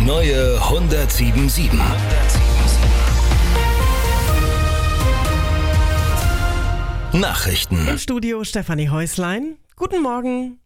neue 107.7. Nachrichten. Im Studio Stefanie Häuslein. Guten Morgen.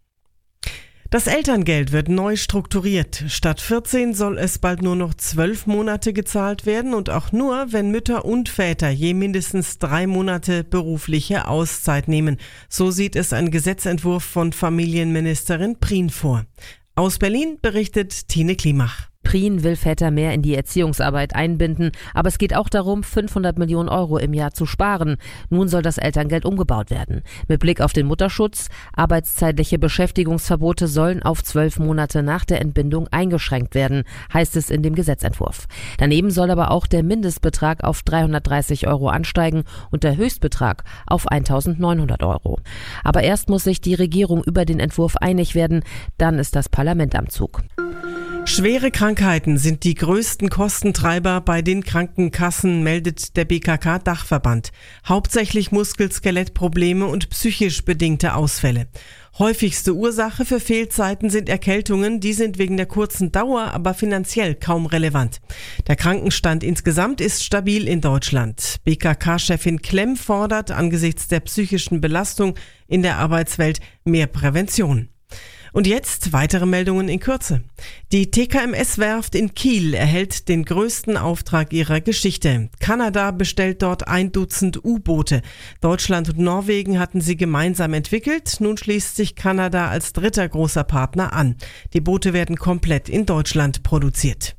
Das Elterngeld wird neu strukturiert. Statt 14 soll es bald nur noch 12 Monate gezahlt werden und auch nur, wenn Mütter und Väter je mindestens 3 Monate berufliche Auszeit nehmen. So sieht es ein Gesetzentwurf von Familienministerin Prien vor. Aus Berlin berichtet Tine Klimach. Prien will Väter mehr in die Erziehungsarbeit einbinden, aber es geht auch darum, 500 Millionen Euro im Jahr zu sparen. Nun soll das Elterngeld umgebaut werden. Mit Blick auf den Mutterschutz, arbeitszeitliche Beschäftigungsverbote sollen auf 12 Monate nach der Entbindung eingeschränkt werden, heißt es in dem Gesetzentwurf. Daneben soll aber auch der Mindestbetrag auf 330 Euro ansteigen und der Höchstbetrag auf 1.900 Euro. Aber erst muss sich die Regierung über den Entwurf einig werden, dann ist das Parlament am Zug. Schwere Krankheiten sind die größten Kostentreiber bei den Krankenkassen, meldet der BKK-Dachverband. Hauptsächlich Muskel-Skelettprobleme und psychisch bedingte Ausfälle. Häufigste Ursache für Fehlzeiten sind Erkältungen, die sind wegen der kurzen Dauer aber finanziell kaum relevant. Der Krankenstand insgesamt ist stabil in Deutschland. BKK-Chefin Klemm fordert angesichts der psychischen Belastung in der Arbeitswelt mehr Prävention. Und jetzt weitere Meldungen in Kürze. Die TKMS-Werft in Kiel erhält den größten Auftrag ihrer Geschichte. Kanada bestellt dort 1 Dutzend U-Boote. Deutschland und Norwegen hatten sie gemeinsam entwickelt. Nun schließt sich Kanada als dritter großer Partner an. Die Boote werden komplett in Deutschland produziert.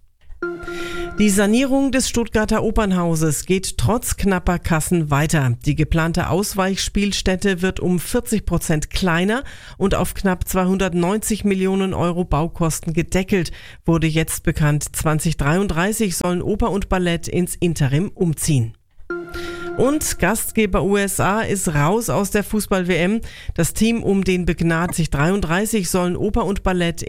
Die Sanierung des Stuttgarter Opernhauses geht trotz knapper Kassen weiter. Die geplante Ausweichspielstätte wird um 40% kleiner und auf knapp 290 Millionen Euro Baukosten gedeckelt. Wurde jetzt bekannt, 2033 sollen Oper und Ballett ins Interim umziehen. Und Gastgeber USA ist raus aus der Fußball-WM. Das Team um den begnadeten 2033 sollen Oper und Ballett